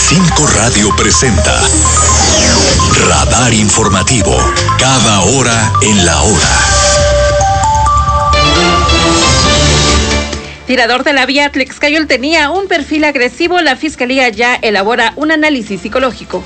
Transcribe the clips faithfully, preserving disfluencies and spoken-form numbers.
Cinco Radio presenta Radar Informativo, cada hora en la hora. Tirador de la vía Tlaxcayol tenía un perfil agresivo. La Fiscalía ya elabora un análisis psicológico.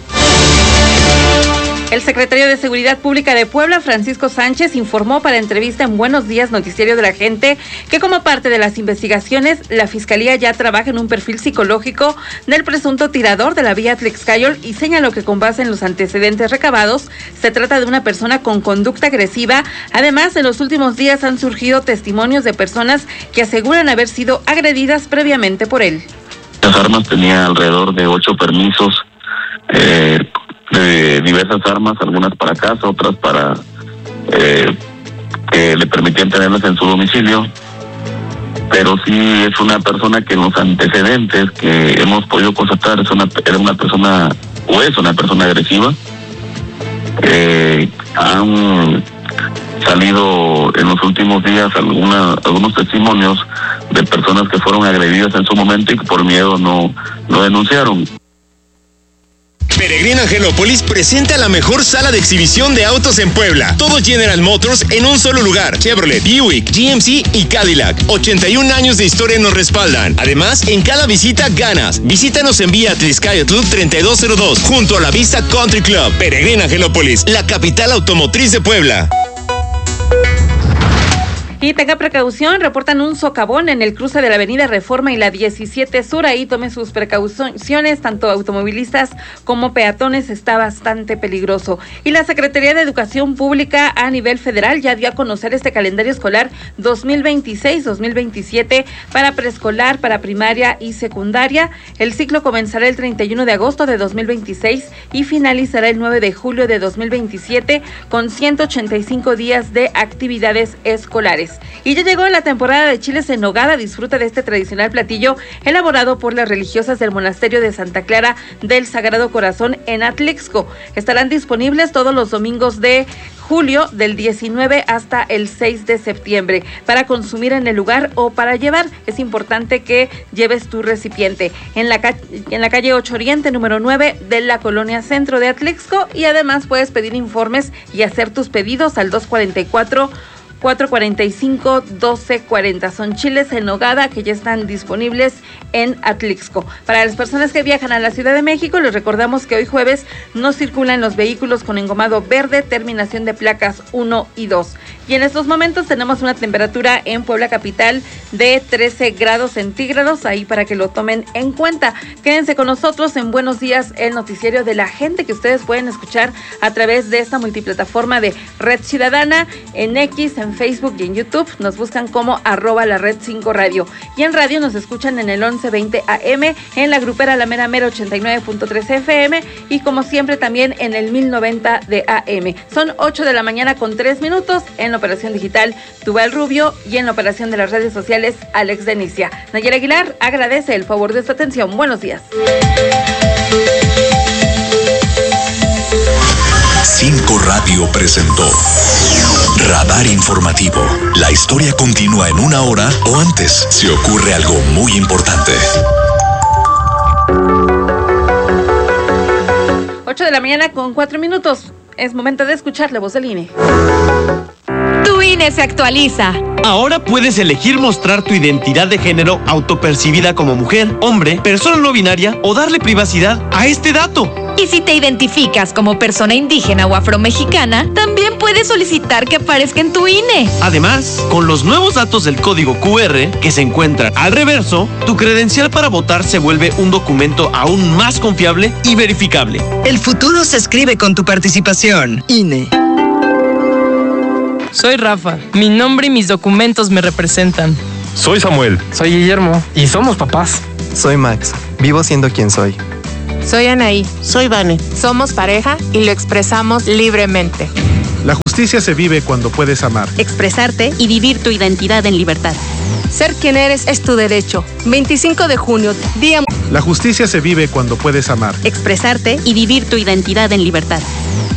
El secretario de Seguridad Pública de Puebla, Francisco Sánchez, informó para entrevista en Buenos Días, Noticiero de la Gente, que como parte de las investigaciones, la Fiscalía ya trabaja en un perfil psicológico del presunto tirador de la vía Tlaxcayol y señaló que con base en los antecedentes recabados, se trata de una persona con conducta agresiva. Además, en los últimos días han surgido testimonios de personas que aseguran haber sido agredidas previamente por él. Las armas tenía alrededor de ocho permisos, eh, de diversas armas, algunas para casa, otras para eh, que le permitían tenerlas en su domicilio, pero sí es una persona que en los antecedentes que hemos podido constatar es una, era una persona o es una persona agresiva. Eh, han salido en los últimos días alguna, algunos testimonios de personas que fueron agredidas en su momento y que por miedo no, no denunciaron. Peregrina Angelópolis presenta la mejor sala de exhibición de autos en Puebla. Todo General Motors en un solo lugar. Chevrolet, Buick, G M C y Cadillac. ochenta y un años de historia nos respaldan. Además, en cada visita ganas. Visítanos en vía Tlaxcayotl treinta y dos cero dos, junto a la Vista Country Club. Peregrina Angelópolis, la capital automotriz de Puebla. Y tenga precaución, reportan un socavón en el cruce de la avenida Reforma y la diecisiete Sur. Ahí tome sus precauciones, tanto automovilistas como peatones, está bastante peligroso. Y la Secretaría de Educación Pública a nivel federal ya dio a conocer este calendario escolar dos mil veintiséis dos mil veintisiete para preescolar, para primaria y secundaria. El ciclo comenzará el treinta y uno de agosto de dos mil veintiséis y finalizará el nueve de julio de dos mil veintisiete con ciento ochenta y cinco días de actividades escolares. Y ya llegó la temporada de chiles en nogada. Disfruta de este tradicional platillo elaborado por las religiosas del monasterio de Santa Clara del Sagrado Corazón en Atlixco. Estarán disponibles todos los domingos de julio, del diecinueve hasta el seis de septiembre, para consumir en el lugar o para llevar. Es importante que lleves tu recipiente en la, ca- en la calle ocho Oriente, número nueve de la colonia Centro de Atlixco, y además puedes pedir informes y hacer tus pedidos al dos cuarenta y cuatro cuatro cuarenta y cinco, doce cuarenta. Son chiles en nogada que ya están disponibles en Atlixco. Para las personas que viajan a la Ciudad de México, les recordamos que hoy jueves no circulan los vehículos con engomado verde, terminación de placas uno y dos. Y en estos momentos tenemos una temperatura en Puebla capital de trece grados centígrados, ahí para que lo tomen en cuenta. Quédense con nosotros en Buenos Días, el noticiero de la gente, que ustedes pueden escuchar a través de esta multiplataforma de Red Ciudadana, en X, en Facebook y en YouTube. Nos buscan como arroba la red cinco radio. Y en radio nos escuchan en el once veinte A M, en la grupera La Mera Mera ochenta y nueve punto tres F M y como siempre también en el mil noventa de A M. Son ocho de la mañana con tres minutos. En la operación digital, Tubal Rubio, y en la operación de las redes sociales, Alex Denicia. Nayera Aguilar agradece el favor de su atención. Buenos días. Cinco Radio presentó Radar Informativo. La historia continúa en una hora o antes si ocurre algo muy importante. ocho de la mañana con cuatro minutos. Es momento de escuchar la voz del I N E. Tu I N E se actualiza. Ahora puedes elegir mostrar tu identidad de género autopercibida como mujer, hombre, persona no binaria o darle privacidad a este dato. Y si te identificas como persona indígena o afromexicana, también puedes solicitar que aparezca en tu I N E. Además, con los nuevos datos del código Q R que se encuentran al reverso, tu credencial para votar se vuelve un documento aún más confiable y verificable. El futuro se escribe con tu participación. I N E. Soy Rafa. Mi nombre y mis documentos me representan. Soy Samuel. Soy Guillermo. Y somos papás. Soy Max. Vivo siendo quien soy. Soy Anaí. Soy Vane. Somos pareja y lo expresamos libremente. La justicia se vive cuando puedes amar, expresarte y vivir tu identidad en libertad. Ser quien eres es tu derecho. veinticinco de junio, día... La justicia se vive cuando puedes amar, expresarte y vivir tu identidad en libertad.